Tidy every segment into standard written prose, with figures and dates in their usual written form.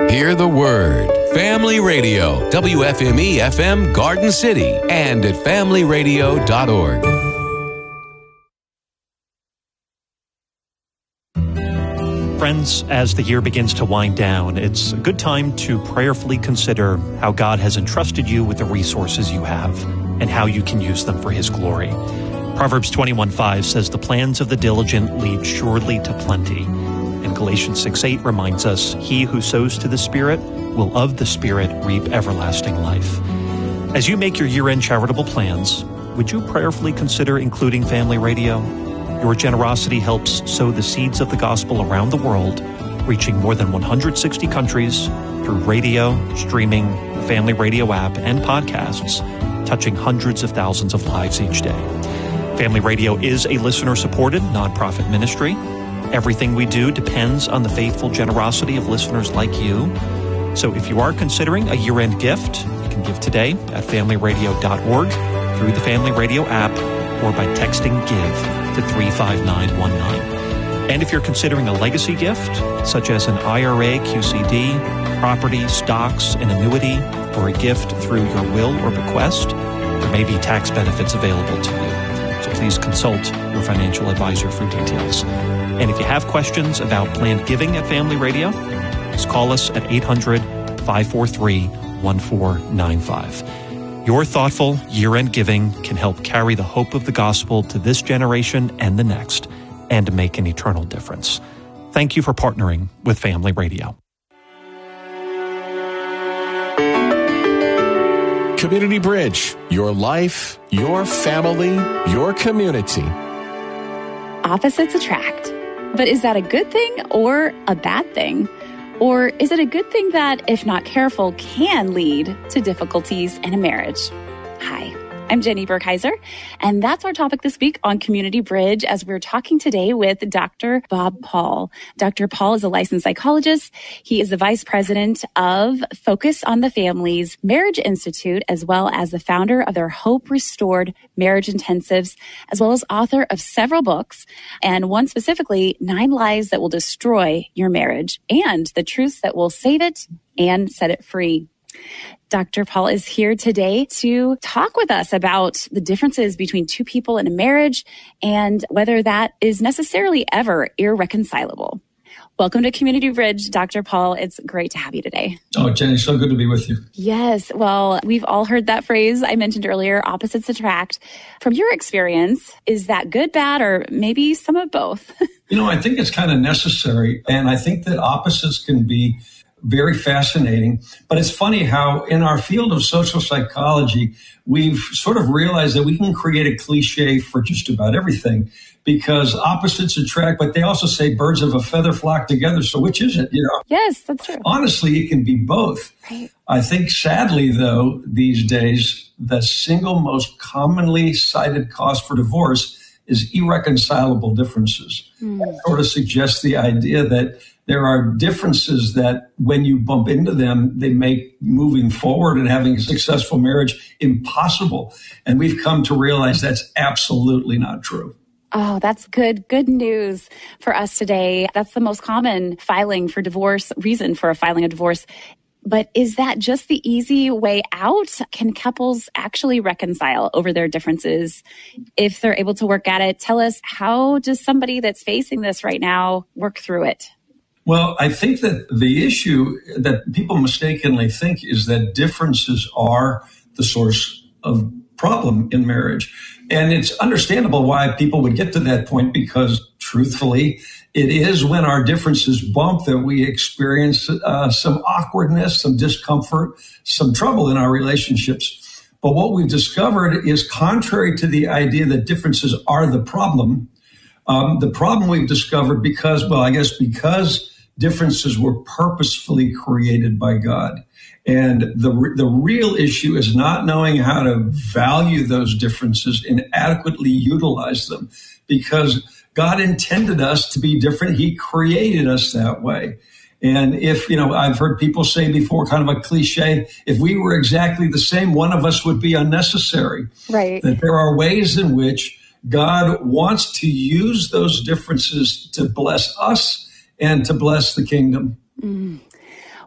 Hear the word. Family Radio, WFME-FM Garden City, and at familyradio.org. Friends, as the year begins to wind down, it's a good time to prayerfully consider how God has entrusted you with the resources you have and how you can use them for His glory. Proverbs 21:5 says, "The plans of the diligent lead surely to plenty." And Galatians 6:8 reminds us, "He who sows to the Spirit will of the Spirit reap everlasting life." As you make your year-end charitable plans, would you prayerfully consider including Family Radio? Your generosity helps sow the seeds of the gospel around the world, reaching more than 160 countries through radio, streaming, the Family Radio app, and podcasts, touching hundreds of thousands of lives each day. Family Radio is a listener-supported nonprofit ministry. Everything we do depends on the faithful generosity of listeners like you. So if you are considering a year-end gift, you can give today at familyradio.org, through the Family Radio app, or by texting GIVE to 35919. And if you're considering a legacy gift, such as an IRA, QCD, property, stocks, an annuity, or a gift through your will or bequest, there may be tax benefits available to you. So please consult your financial advisor for details. And if you have questions about planned giving at Family Radio, just call us at 800-543-1495. Your thoughtful year-end giving can help carry the hope of the gospel to this generation and the next, and make an eternal difference. Thank you for partnering with Family Radio. Community Bridge, your life, your family, your community. Opposites attract. But is that a good thing or a bad thing? Or is it a good thing that, if not careful, can lead to difficulties in a marriage? Hi, I'm Jenny Burkheiser, and that's our topic this week on Community Bridge as we're talking today with Dr. Bob Paul. Dr. Paul is a licensed psychologist. He is the vice president of Focus on the Family's Marriage Institute, as well as the founder of their Hope Restored Marriage Intensives, as well as author of several books, and one specifically, 9 Lies That Will Destroy Your Marriage, and the Truths That Will Save It and Set It Free. Dr. Paul is here today to talk with us about the differences between two people in a marriage and whether that is necessarily ever irreconcilable. Welcome to Community Bridge, Dr. Paul. It's great to have you today. Oh, Jenny, so good to be with you. Yes. Well, we've all heard that phrase I mentioned earlier, opposites attract. From your experience, is that good, bad, or maybe some of both? I think it's kind of necessary. And I think that opposites can be very fascinating. But it's funny how in our field of social psychology, we've sort of realized that we can create a cliche for just about everything because opposites attract, but they also say birds of a feather flock together. So which is it? Yes, that's true. Honestly, it can be both. Right. I think sadly, though, these days, the single most commonly cited cause for divorce is irreconcilable differences. That sort of suggests the idea that there are differences that when you bump into them, they make moving forward and having a successful marriage impossible. And we've come to realize that's absolutely not true. Oh, that's good news for us today. That's the most common filing for divorce, reason for filing a divorce. But is that just the easy way out? Can couples actually reconcile over their differences if they're able to work at it? Tell us, how does somebody that's facing this right now work through it? Well, I think that the issue that people mistakenly think is that differences are the source of problem in marriage. And it's understandable why people would get to that point because, truthfully, it is when our differences bump that we experience some awkwardness, some discomfort, some trouble in our relationships. But what we've discovered is contrary to the idea that differences are the problem we've discovered because differences were purposefully created by God. And the real issue is not knowing how to value those differences and adequately utilize them because God intended us to be different. He created us that way. And if, I've heard people say before, kind of a cliche, if we were exactly the same, one of us would be unnecessary. Right. That there are ways in which God wants to use those differences to bless us and to bless the kingdom.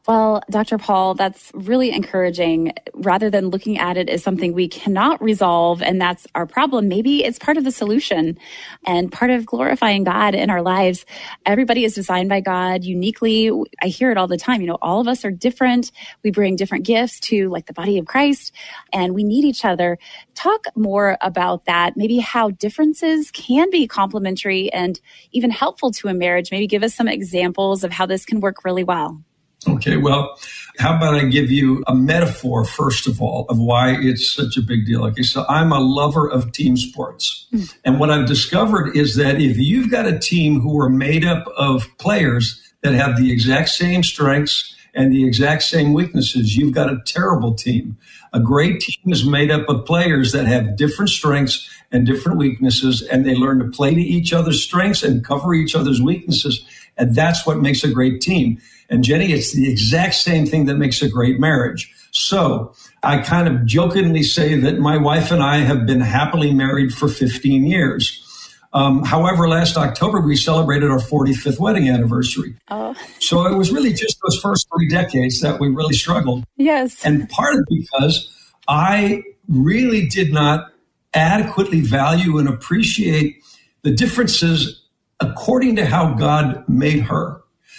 Well, Dr. Paul, that's really encouraging. Rather than looking at it as something we cannot resolve and that's our problem, maybe it's part of the solution and part of glorifying God in our lives. Everybody is designed by God uniquely. I hear it all the time. All of us are different. We bring different gifts to like the body of Christ, and we need each other. Talk more about that, maybe how differences can be complementary and even helpful to a marriage. Maybe give us some examples of how this can work really well. Okay, well, how about I give you a metaphor, first of all, of why it's such a big deal. Okay, so I'm a lover of team sports. And what I've discovered is that if you've got a team who are made up of players that have the exact same strengths and the exact same weaknesses, you've got a terrible team. A great team is made up of players that have different strengths and different weaknesses, and they learn to play to each other's strengths and cover each other's weaknesses. And that's what makes a great team. And Jenny, it's the exact same thing that makes a great marriage. So I kind of jokingly say that my wife and I have been happily married for 15 years. However, last October, we celebrated our 45th wedding anniversary. Oh. So it was really just those first 3 decades that we really struggled. Yes. And part of it because I really did not adequately value and appreciate the differences according to how God made her.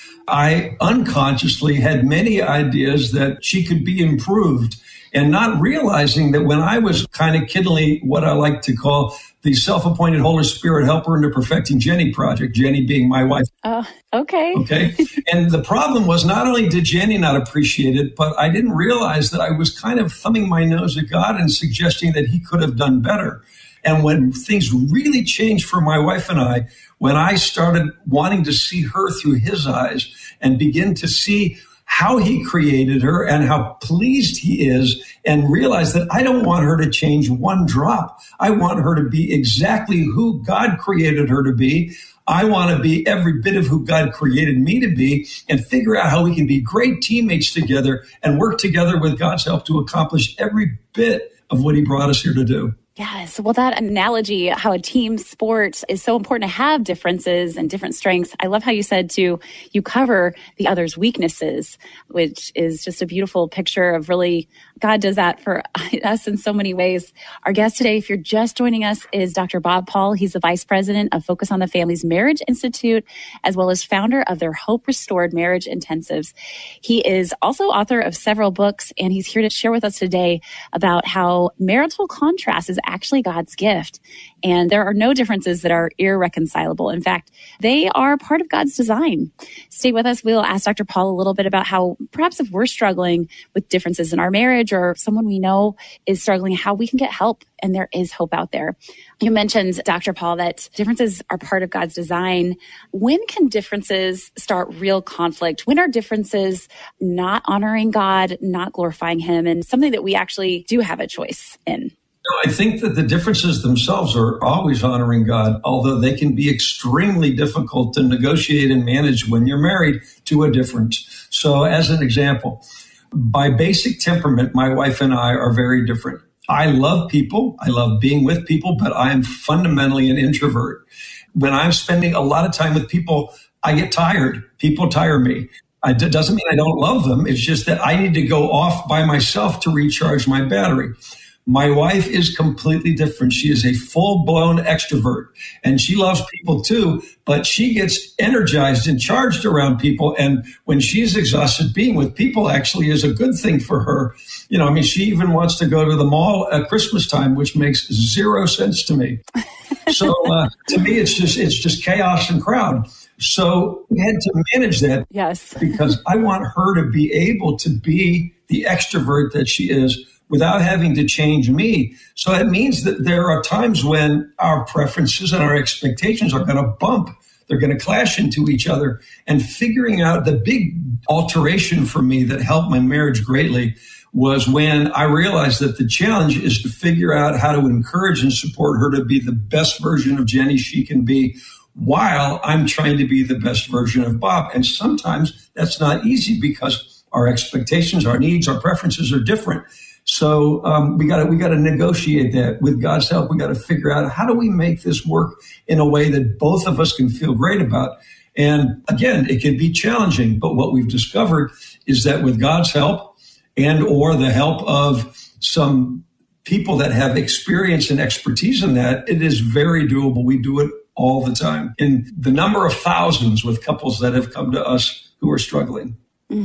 I unconsciously had many ideas that she could be improved, and not realizing that when I was kind of kiddingly what I like to call the self-appointed Holy Spirit helper into perfecting Jenny project, Jenny being my wife. Oh, okay. Okay. And the problem was not only did Jenny not appreciate it, but I didn't realize that I was kind of thumbing my nose at God and suggesting that he could have done better. And when things really changed for my wife and I, when I started wanting to see her through his eyes and begin to see how he created her and how pleased he is, and realize that I don't want her to change one drop. I want her to be exactly who God created her to be. I want to be every bit of who God created me to be, and figure out how we can be great teammates together and work together with God's help to accomplish every bit of what he brought us here to do. Yes. Well, that analogy, how a team sport is so important to have differences and different strengths. I love how you said you cover the other's weaknesses, which is just a beautiful picture of really God does that for us in so many ways. Our guest today, if you're just joining us, is Dr. Bob Paul. He's the Vice President of Focus on the Family's Marriage Institute, as well as founder of their Hope Restored Marriage Intensives. He is also author of several books, and he's here to share with us today about how marital contrast is actually God's gift. And there are no differences that are irreconcilable. In fact, they are part of God's design. Stay with us. We'll ask Dr. Paul a little bit about how perhaps if we're struggling with differences in our marriage or someone we know is struggling, how we can get help. And there is hope out there. You mentioned, Dr. Paul, that differences are part of God's design. When can differences start real conflict? When are differences not honoring God, not glorifying him, and something that we actually do have a choice in? I think that the differences themselves are always honoring God, although they can be extremely difficult to negotiate and manage when you're married to a difference. So as an example, by basic temperament, my wife and I are very different. I love people. I love being with people, but I am fundamentally an introvert. When I'm spending a lot of time with people, I get tired. People tire me. It doesn't mean I don't love them. It's just that I need to go off by myself to recharge my battery. My wife is completely different. She is a full-blown extrovert, and she loves people too, but she gets energized and charged around people. And when she's exhausted, being with people actually is a good thing for her. She even wants to go to the mall at Christmas time, which makes zero sense to me. So to me, it's just chaos and crowd. So we had to manage that. Yes. Because I want her to be able to be the extrovert that she is, without having to change me. So it means that there are times when our preferences and our expectations are going to bump. They're going to clash into each other. And figuring out the big alteration for me that helped my marriage greatly was when I realized that the challenge is to figure out how to encourage and support her to be the best version of Jenny she can be, while I'm trying to be the best version of Bob. And sometimes that's not easy because our expectations, our needs, our preferences are different. So we got to negotiate that. With God's help, we got to figure out how do we make this work in a way that both of us can feel great about. And again, it can be challenging, but what we've discovered is that with God's help and or the help of some people that have experience and expertise in that, it is very doable. We do it all the time. In the number of thousands with couples that have come to us who are struggling.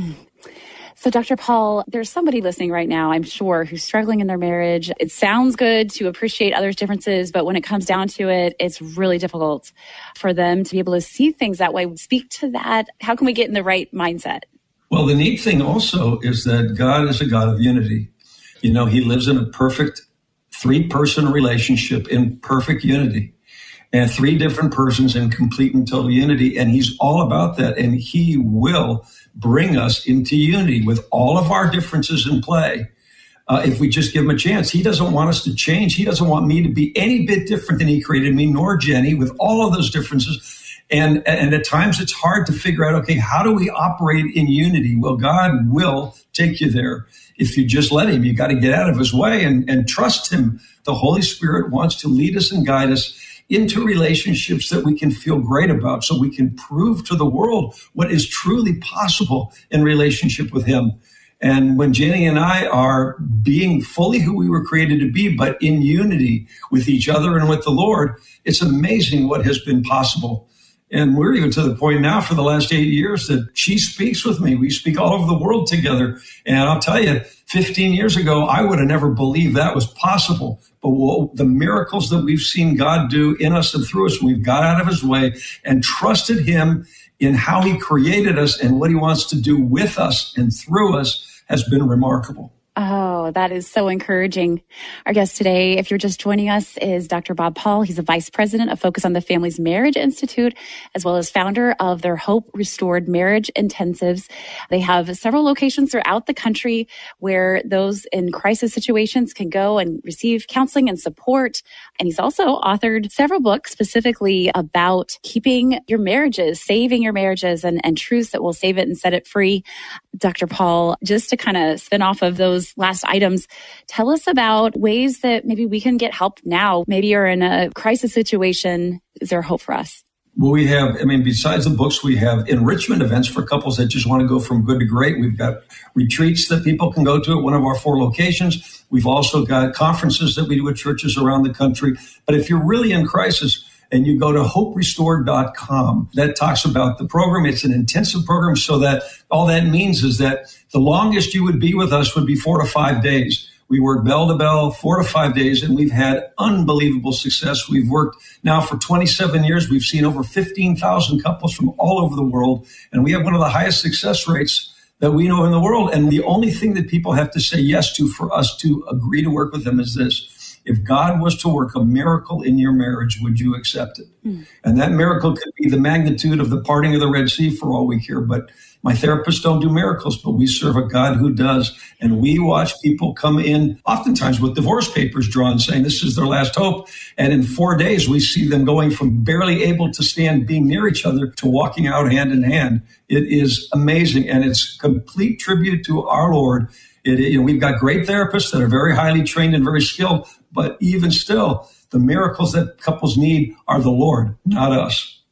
So, Dr. Paul, there's somebody listening right now, I'm sure, who's struggling in their marriage. It sounds good to appreciate others' differences, but when it comes down to it, it's really difficult for them to be able to see things that way. Speak to that. How can we get in the right mindset? Well, the neat thing also is that God is a God of unity. You know, he lives in a perfect 3-person relationship in perfect unity. And 3 different persons in complete and total unity. And he's all about that. And he will bring us into unity with all of our differences in play. If we just give him a chance. He doesn't want us to change. He doesn't want me to be any bit different than he created me, nor Jenny, with all of those differences. And at times it's hard to figure out, okay, how do we operate in unity? Well, God will take you there. If you just let him, you got to get out of his way and trust him. The Holy Spirit wants to lead us and guide us into relationships that we can feel great about, so we can prove to the world what is truly possible in relationship with him. And when Jenny and I are being fully who we were created to be, but in unity with each other and with the Lord, it's amazing what has been possible. And we're even to the point now for the last 8 years that she speaks with me. We speak all over the world together. And I'll tell you, 15 years ago, I would have never believed that was possible. But the miracles that we've seen God do in us and through us, we've got out of his way and trusted him in how he created us and what he wants to do with us and through us has been remarkable. Oh, that is so encouraging. Our guest today, if you're just joining us, is Dr. Bob Paul. He's a vice president of Focus on the Family's Marriage Institute, as well as founder of their Hope Restored Marriage Intensives. They have several locations throughout the country where those in crisis situations can go and receive counseling and support. And he's also authored several books specifically about keeping your marriages, saving your marriages, and truths that will save it and set it free. Dr. Paul, just to kind of spin off of those last items, tell us about ways that maybe we can get help now. Maybe you're in a crisis situation. Is there hope for us? Well, we have, besides the books, we have enrichment events for couples that just want to go from good to great. We've got retreats that people can go to at one of our 4 locations. We've also got conferences that we do at churches around the country. But if you're really in crisis, and you go to hoperestored.com. That talks about the program. It's an intensive program, so that all that means is that the longest you would be with us would be 4 to 5 days. We work bell to bell, 4 to 5 days, and we've had unbelievable success. We've worked now for 27 years. We've seen over 15,000 couples from all over the world, and we have one of the highest success rates that we know in the world. And the only thing that people have to say yes to for us to agree to work with them is this: if God was to work a miracle in your marriage, would you accept it? And that miracle could be the magnitude of the parting of the Red Sea for all we care. But my therapists don't do miracles, but we serve a God who does. And we watch people come in, oftentimes with divorce papers drawn, saying this is their last hope. And in 4 days, we see them going from barely able to stand, being near each other, to walking out hand in hand. It is amazing. And it's complete tribute to our Lord. We've got great therapists that are very highly trained and very skilled, but even still, the miracles that couples need are the Lord, not us.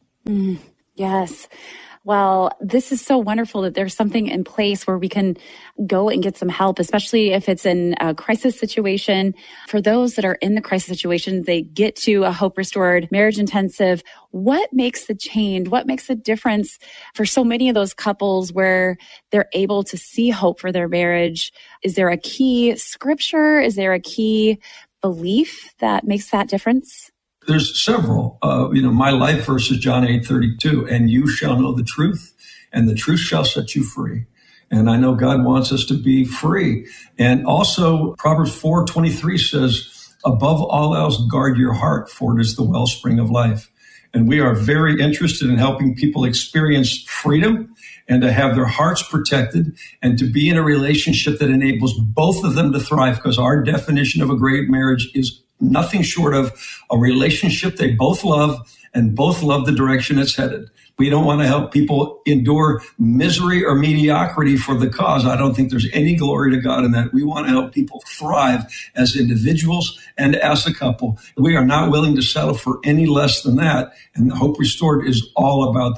Yes. Well, this is so wonderful that there's something in place where we can go and get some help, especially if it's in a crisis situation. For those that are in the crisis situation, they get to a Hope Restored Marriage Intensive. What makes the change? What makes the difference for so many of those couples where they're able to see hope for their marriage? Is there a key scripture? Is there a key belief that makes that difference? There's several. My life verse is John 8:32, and you shall know the truth, and the truth shall set you free. And I know God wants us to be free. And also Proverbs 4:23 says, above all else, guard your heart, for it is the wellspring of life. And we are very interested in helping people experience freedom and to have their hearts protected and to be in a relationship that enables both of them to thrive, because our definition of a great marriage is nothing short of a relationship they both love and both love the direction it's headed. We don't want to help people endure misery or mediocrity for the cause. I don't think there's any glory to God in that. We want to help people thrive as individuals and as a couple. We are not willing to settle for any less than that. And Hope Restored is all about that.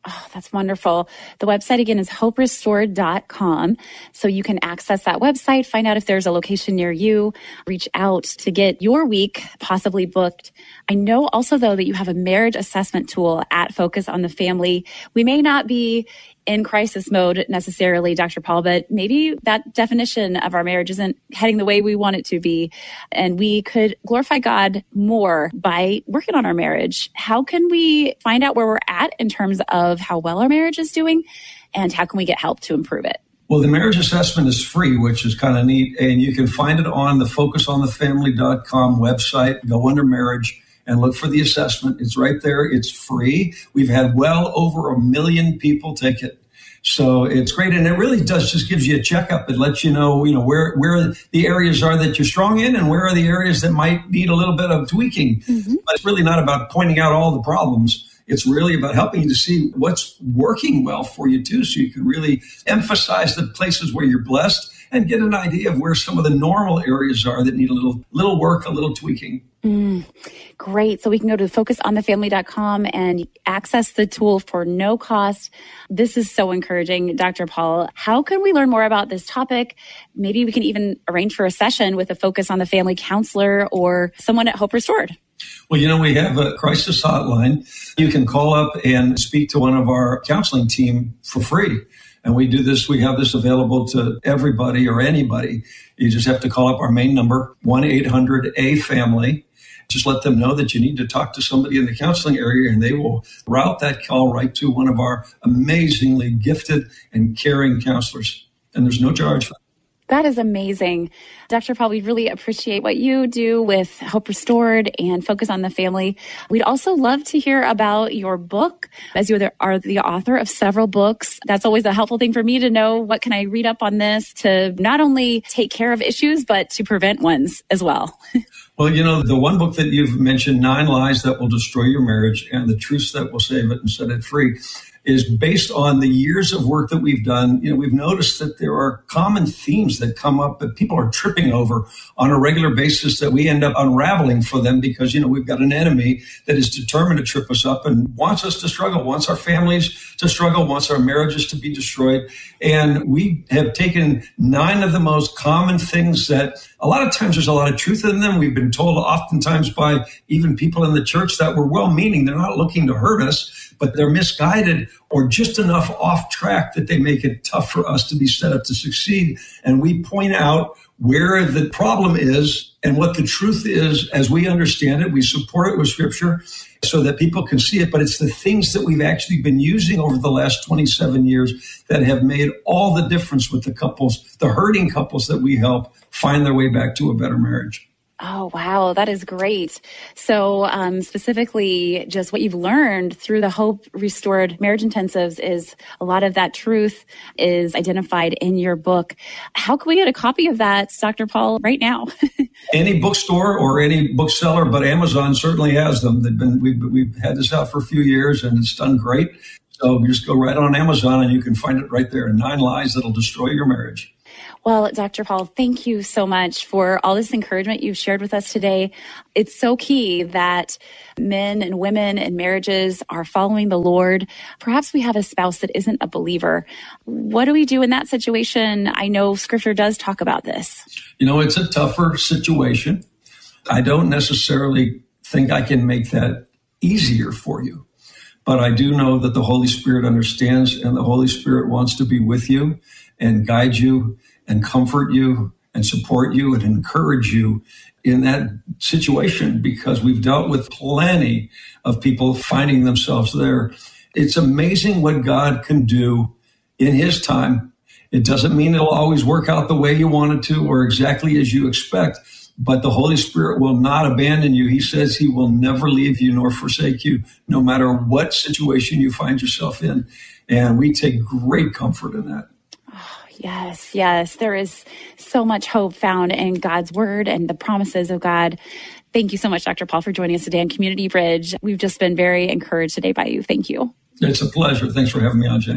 Oh, that's wonderful. The website again is hoperestored.com. So you can access that website, find out if there's a location near you, reach out to get your week possibly booked. I know also though that you have a marriage assessment tool at Focus on the Family. We may not be in crisis mode necessarily, Dr. Paul, but maybe that definition of our marriage isn't heading the way we want it to be. And we could glorify God more by working on our marriage. How can we find out where we're at in terms of how well our marriage is doing? And how can we get help to improve it? Well, the marriage assessment is free, which is kind of neat. And you can find it on the focusonthefamily.com website. Go under marriage and look for the assessment. It's right there. It's free. We've had well over 1 million people take it. So it's great. And it really does just gives you a checkup. It lets you know, where the areas are that you're strong in and where are the areas that might need a little bit of tweaking. Mm-hmm. But it's really not about pointing out all the problems. It's really about helping you to see what's working well for you too. So you can really emphasize the places where you're blessed and get an idea of where some of the normal areas are that need a little work, a little tweaking. Great. So we can go to focusonthefamily.com and access the tool for no cost. This is so encouraging, Dr. Paul. How can we learn more about this topic? Maybe we can even arrange for a session with a Focus on the Family counselor or someone at Hope Restored. Well, we have a crisis hotline. You can call up and speak to one of our counseling team for free. And we have this available to everybody or anybody. You just have to call up our main number, 1-800-A-FAMILY. Just let them know that you need to talk to somebody in the counseling area, and they will route that call right to one of our amazingly gifted and caring counselors. And there's no charge for that. That is amazing. Dr. Paul, we really appreciate what you do with Hope Restored and Focus on the Family. We'd also love to hear about your book, as you are the author of several books. That's always a helpful thing for me to know. What can I read up on this to not only take care of issues, but to prevent ones as well? Well, the one book that you've mentioned, 9 Lies That Will Destroy Your Marriage and the Truths That Will Save It and Set It Free, is based on the years of work that we've done. We've noticed that there are common themes that come up that people are tripping over on a regular basis that we end up unraveling for them because, we've got an enemy that is determined to trip us up and wants us to struggle, wants our families to struggle, wants our marriages to be destroyed. And we have taken 9 of the most common things that a lot of times there's a lot of truth in them. We've been told oftentimes by even people in the church that we're well-meaning. They're not looking to hurt us, but they're misguided or just enough off track that they make it tough for us to be set up to succeed. And we point out where the problem is and what the truth is as we understand it. We support it with scripture so that people can see it. But it's the things that we've actually been using over the last 27 years that have made all the difference with the couples, the hurting couples that we help find their way back to a better marriage. Oh, wow. That is great. So specifically, just what you've learned through the Hope Restored Marriage Intensives is a lot of that truth is identified in your book. How can we get a copy of that, Dr. Paul, right now? Any bookstore or any bookseller, but Amazon certainly has them. We've had this out for a few years and it's done great. So you just go right on Amazon and you can find it right there. 9 Lies That'll Destroy Your Marriage. Well, Dr. Paul, thank you so much for all this encouragement you've shared with us today. It's so key that men and women in marriages are following the Lord. Perhaps we have a spouse that isn't a believer. What do we do in that situation? I know scripture does talk about this. It's a tougher situation. I don't necessarily think I can make that easier for you, but I do know that the Holy Spirit understands and the Holy Spirit wants to be with you and guide you and comfort you and support you and encourage you in that situation because we've dealt with plenty of people finding themselves there. It's amazing what God can do in his time. It doesn't mean it'll always work out the way you want it to or exactly as you expect, but the Holy Spirit will not abandon you. He says he will never leave you nor forsake you, no matter what situation you find yourself in. And we take great comfort in that. Yes. There is so much hope found in God's word and the promises of God. Thank you so much, Dr. Paul, for joining us today on Community Bridge. We've just been very encouraged today by you. Thank you. It's a pleasure. Thanks for having me on, Jenny.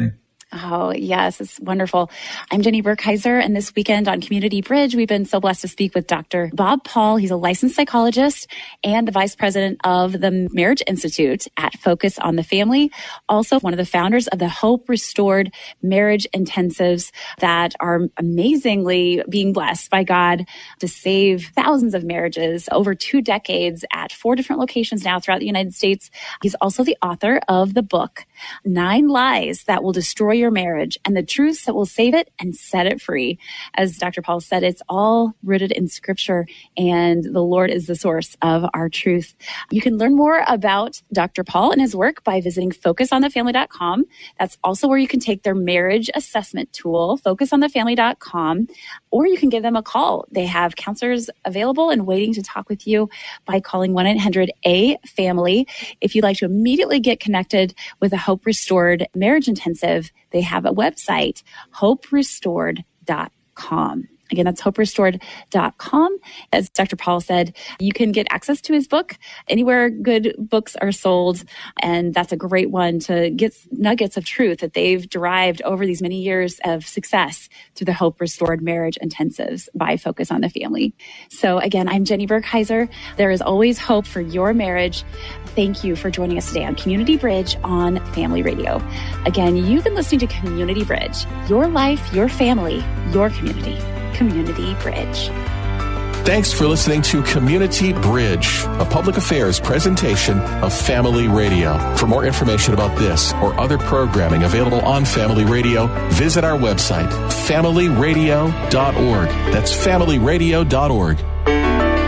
Oh, yes, it's wonderful. I'm Jenny Burkheiser, and this weekend on Community Bridge, we've been so blessed to speak with Dr. Bob Paul. He's a licensed psychologist and the vice president of the Marriage Institute at Focus on the Family. Also, one of the founders of the Hope Restored Marriage Intensives that are amazingly being blessed by God to save thousands of marriages over 2 decades at 4 different locations now throughout the United States. He's also the author of the book, 9 Lies That Will Destroy Your Marriage and the Truths That Will Save It and Set It Free. As Dr. Paul said, it's all rooted in Scripture, and the Lord is the source of our truth. You can learn more about Dr. Paul and his work by visiting focusonthefamily.com. That's also where you can take their marriage assessment tool, focusonthefamily.com, or you can give them a call. They have counselors available and waiting to talk with you by calling 1-800-A-FAMILY. If you'd like to immediately get connected with a Hope Restored Marriage Intensive, they have a website, hoperestored.com. Again, that's hoperestored.com. As Dr. Paul said, you can get access to his book anywhere good books are sold. And that's a great one to get nuggets of truth that they've derived over these many years of success through the Hope Restored Marriage Intensives by Focus on the Family. So again, I'm Jenny Burkheiser. There is always hope for your marriage. Thank you for joining us today on Community Bridge on Family Radio. Again, you've been listening to Community Bridge, your life, your family, your community. Community Bridge. Thanks for listening to Community Bridge, a public affairs presentation of Family Radio. For more information about this or other programming available on Family Radio, visit our website, familyradio.org. That's familyradio.org.